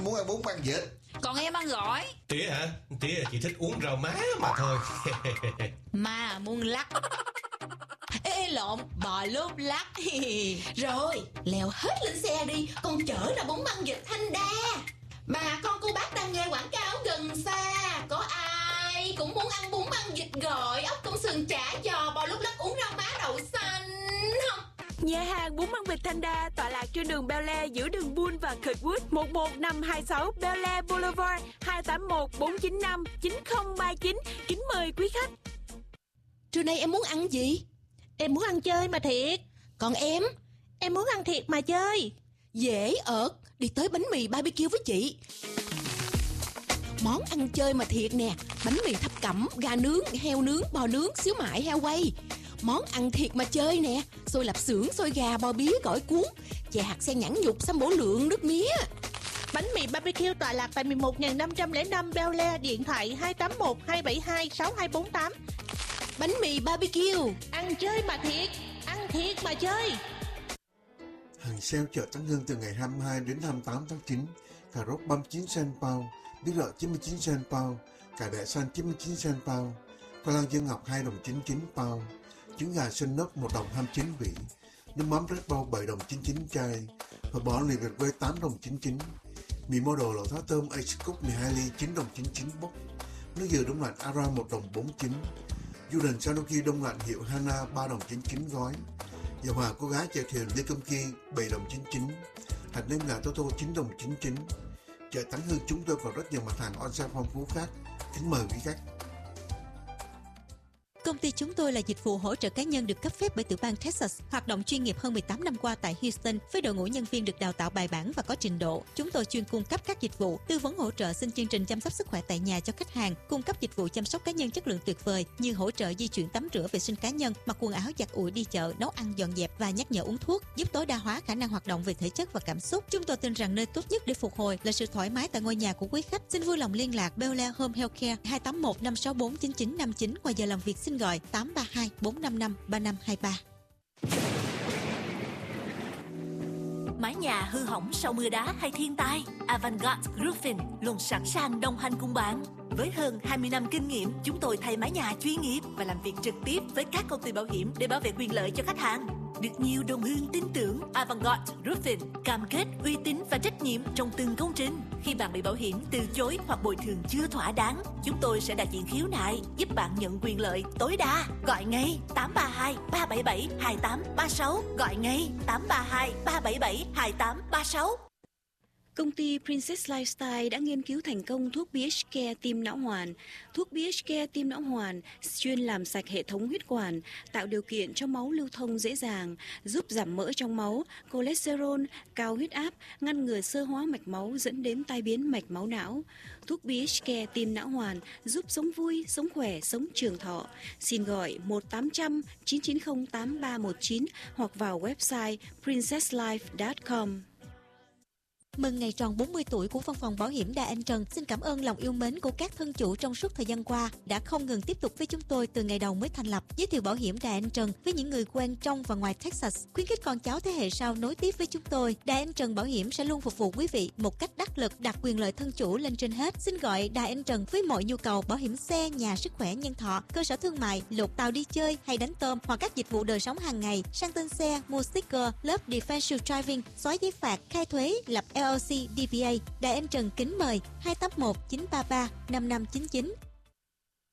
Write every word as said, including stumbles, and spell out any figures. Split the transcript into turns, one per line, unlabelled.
muốn ăn bún ăn vịt.
Còn em ăn gỏi.
Tía hả? Tía chỉ thích uống rau má mà thôi.
Mà muốn lắc. Ê, ê lộn, bò lốp lắc.
Rồi, leo hết lên xe đi, con chở ra bún băng vịt Thanh Đa. Bà con cô bác đang nghe quảng cáo gần xa. Có ai cũng muốn ăn bún băng vịt gỏi, ốc công sườn chả giò, bò lốp lắc, uống rau má đậu xanh không?
Nhà hàng bún băng vịt Thanh Đa tọa lạc trên đường Bel Air giữa đường Bull và Kirkwood, một một năm hai sáu Bel Air Boulevard, hai tám một bốn chín năm chín không ba chín. Kính mời quý khách.
Trưa nay em muốn ăn gì?
Em muốn ăn chơi mà thiệt.
Còn em?
Em muốn ăn thiệt mà chơi.
Dễ ợt, đi tới bánh mì ba bi kiu với chị. Món ăn chơi mà thiệt nè. Bánh mì thập cẩm, gà nướng, heo nướng, bò nướng, xíu mại, heo quay. Món ăn thiệt mà chơi nè. Xôi lạp xưởng, xôi gà, bò bía, gỏi cuốn, chè hạt sen nhãn nhục, sâm bổ lượng, nước mía.
Bánh mì ba bi kiu tọa lạc tại mười một nghìn năm trăm lẻ năm Bel Air, điện thoại hai tám một hai bảy hai sáu hai bốn tám.
Bánh mì ba bi kiu,
ăn chơi mà thiệt, ăn thiệt mà chơi.
Hàng sale chợ Tấn Hưng từ ngày hai mươi hai đến hai mươi tám tháng chín. Cà rốt ba mươi chín cent pound, bí đỏ chín mươi chín cent pound, cải bẹ xanh chín mươi chín cent pound, khoai lang dương ngọc hai đồng chín mươi chín pound, trứng gà xanh nấc một đồng hai mươi chín vị, nước mắm Red Bull bảy đồng chín mươi chín chai, phở bò lì Việt quay tám đồng chín mươi chín, mì mô đồ lẩu thá tôm Ace Cook mười hai ly chín đồng chín mươi chín bốc, nước dừa đông lạnh Ara một đồng bốn mươi chín, Jordan Sanoki đông lạnh hiệu Hana ba đồng chín mươi chín gói, dầu hỏa cô gái chèo thuyền Lê Công Kia bảy đồng chín mươi chín, hạt nêm gà Toto chín đồng chín mươi chín. Chợ Tấn Hưng chúng tôi còn rất nhiều mặt hàng on-sale phong phú khác. Kính mời quý khách.
Công ty chúng tôi là dịch vụ hỗ trợ cá nhân được cấp phép bởi tiểu bang Texas, hoạt động chuyên nghiệp hơn mười tám năm qua tại Houston với đội ngũ nhân viên được đào tạo bài bản và có trình độ. Chúng tôi chuyên cung cấp các dịch vụ tư vấn hỗ trợ xin chương trình chăm sóc sức khỏe tại nhà cho khách hàng, cung cấp dịch vụ chăm sóc cá nhân chất lượng tuyệt vời như hỗ trợ di chuyển tắm rửa vệ sinh cá nhân, mặc quần áo giặt ủi đi chợ, nấu ăn dọn dẹp và nhắc nhở uống thuốc, giúp tối đa hóa khả năng hoạt động về thể chất và cảm xúc. Chúng tôi tin rằng nơi tốt nhất để phục hồi là sự thoải mái tại ngôi nhà của quý khách. Xin vui lòng liên lạc Bel Air Home Healthcare hai tám một năm sáu bốn chín chín năm chín, ngoài giờ làm việc xin gọi tám ba hai bốn năm năm ba năm hai ba.
Mái nhà hư hỏng sau mưa đá hay thiên tai, Avantgarde Roofing luôn sẵn sàng đồng hành cùng bạn. Với hơn hai mươi năm kinh nghiệm, chúng tôi thay mái nhà chuyên nghiệp và làm việc trực tiếp với các công ty bảo hiểm để bảo vệ quyền lợi cho khách hàng. Được nhiều đồng hương tin tưởng, Avantgarde Roofing cam kết uy tín và trách nhiệm trong từng công trình. Khi bạn bị bảo hiểm từ chối hoặc bồi thường chưa thỏa đáng, chúng tôi sẽ đại diện khiếu nại, giúp bạn nhận quyền lợi tối đa. Gọi ngay tám ba hai ba bảy bảy hai tám ba sáu, gọi ngay tám ba hai ba bảy bảy hai tám ba sáu.
Công ty Princess Lifestyle đã nghiên cứu thành công thuốc bê hát Care tim não hoàn. Thuốc bê hát Care tim não hoàn chuyên làm sạch hệ thống huyết quản, tạo điều kiện cho máu lưu thông dễ dàng, giúp giảm mỡ trong máu, cholesterol, cao huyết áp, ngăn ngừa xơ hóa mạch máu dẫn đến tai biến mạch máu não. Thuốc bê hát Care tim não hoàn giúp sống vui, sống khỏe, sống trường thọ. Xin gọi một tám không không chín chín không tám ba một chín hoặc vào website princess life chấm com.
Mừng ngày tròn bốn mươi tuổi của văn phòng bảo hiểm Đà Anh Trần. Xin cảm ơn lòng yêu mến của các thân chủ trong suốt thời gian qua đã không ngừng tiếp tục với chúng tôi từ ngày đầu mới thành lập. Giới thiệu bảo hiểm Đà Anh Trần với những người quen trong và ngoài Texas, khuyến khích con cháu thế hệ sau nối tiếp với chúng tôi. Đà Anh Trần Bảo hiểm sẽ luôn phục vụ quý vị một cách đắc lực, đặt quyền lợi thân chủ lên trên hết. Xin gọi Đà Anh Trần với mọi nhu cầu bảo hiểm xe, nhà, sức khỏe, nhân thọ, cơ sở thương mại, lục tàu đi chơi hay đánh tôm, hoặc các dịch vụ đời sống hàng ngày, sang tên xe, mua sticker, lớp defensive driving, xóa giấy phạt, khai thuế, lập L L C, D B A. Đài Anh Trần kính mời hai tám một chín ba ba năm năm chín chín.